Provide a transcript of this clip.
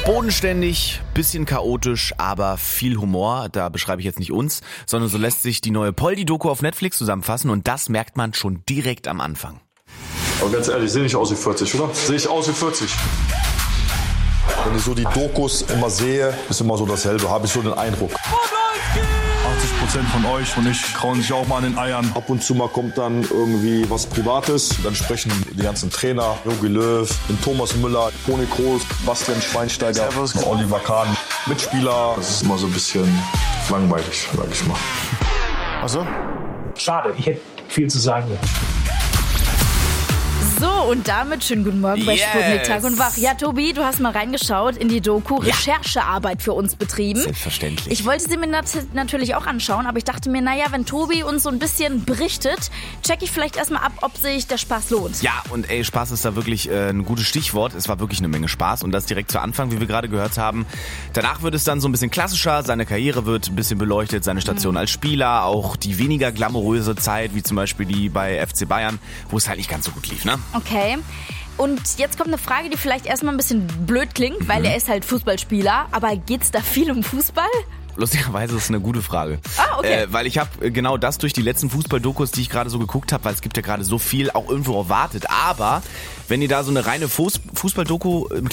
Bodenständig, bisschen chaotisch, aber viel Humor. Da beschreibe ich jetzt nicht uns, sondern so lässt sich die neue Poldi-Doku auf Netflix zusammenfassen und das merkt man schon direkt am Anfang. Aber ganz ehrlich, sehe ich aus wie 40, oder? Sehe ich aus wie 40? Wenn ich so die Dokus immer sehe, ist immer so dasselbe, habe ich so den Eindruck. 80% von euch und ich krauen sich auch mal an den Eiern. Ab und zu mal kommt dann irgendwie was Privates. Dann sprechen die ganzen Trainer, Jogi Löw, Thomas Müller, Toni Kroos, Bastian Schweinsteiger, Oliver Kahn, Mitspieler. Das ist immer so ein bisschen langweilig, sag ich mal. Also? Schade, ich hätte viel zu sagen. So, und damit schönen guten Morgen bei Sputnik Tag und Wach. Ja, Tobi, du hast mal reingeschaut in die Doku, Recherchearbeit für uns betrieben. Selbstverständlich. Ich wollte sie mir natürlich auch anschauen, aber ich dachte mir, naja, wenn Tobi uns so ein bisschen berichtet, check ich vielleicht erstmal ab, ob sich der Spaß lohnt. Ja, und Spaß ist da wirklich ein gutes Stichwort. Es war wirklich eine Menge Spaß und das direkt zu Anfang, wie wir gerade gehört haben. Danach wird es dann so ein bisschen klassischer, seine Karriere wird ein bisschen beleuchtet, seine Station als Spieler, auch die weniger glamouröse Zeit, wie zum Beispiel die bei FC Bayern, wo es halt nicht ganz so gut lief, ne? Okay. Und jetzt kommt eine Frage, die vielleicht erstmal ein bisschen blöd klingt, weil er ist halt Fußballspieler. Aber geht's da viel um Fußball? Lustigerweise ist es eine gute Frage. Okay. Weil ich habe genau das durch die letzten Fußball-Dokus, die ich gerade so geguckt habe, weil es gibt ja gerade so viel, auch irgendwo erwartet. Aber wenn ihr da so eine reine Fußball-Doku im